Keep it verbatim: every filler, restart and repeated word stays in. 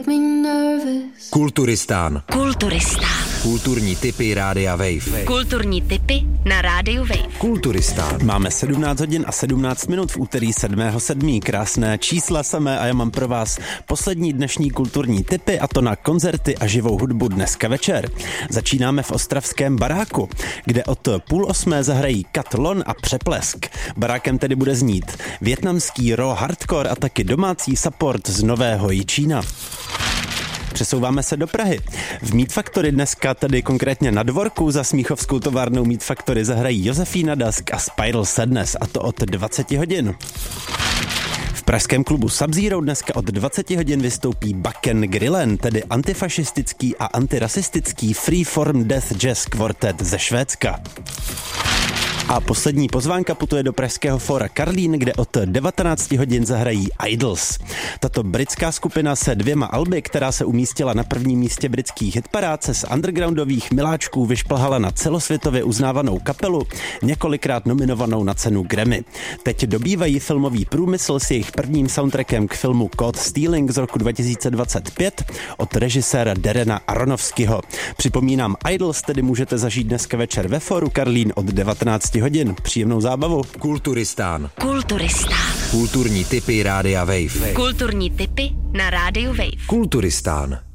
Kulturistán. Kulturistán. Kulturní tipy Rádia Wave. Kulturní tipy na Rádiu Wave. Kulturistán. Máme sedmnáct hodin a sedmnáct minut v úterý sedmého sedmého Krásné čísla samé a já mám pro vás poslední dnešní kulturní tipy, a to na koncerty a živou hudbu dneska večer. Začínáme v ostravském Baráku, kde od půl osmé zahrají Katlon a Přeplesk. Barákem tedy bude znít vietnamský raw hardcore a taky domácí support z Nového Jičína. Přesouváme se do Prahy. V Meat Factory dneska, tedy konkrétně na Dvorku za smíchovskou továrnou Meat Factory, zahrají Josefína Dusk a Spiral Sadness, a to od dvacet hodin. V pražském klubu Sub-Zero dneska od dvacet hodin vystoupí Backen Grillen, tedy antifašistický a antirasistický Freeform Death Jazz Quartet ze Švédska. A poslední pozvánka putuje do pražského fóra Karlín, kde od devatenáct hodin zahrají Idols. Tato britská skupina se dvěma alby, která se umístila na prvním místě britských hitparád, se z undergroundových miláčků vyšplhala na celosvětově uznávanou kapelu, několikrát nominovanou na cenu Grammy. Teď dobývají filmový průmysl s jejich prvním soundtrackem k filmu Caught Stealing z roku dva tisíce dvacet pět od režiséra Darrena Aronofskyho. Připomínám, Idols tedy můžete zažít dneska večer ve fóru Karlín od devatenáct hodin. Příjemnou zábavu. Kulturistán. Kulturistán. Kulturní tipy Rádia Wave. Kulturní tipy na Rádiu Wave. Kulturistán.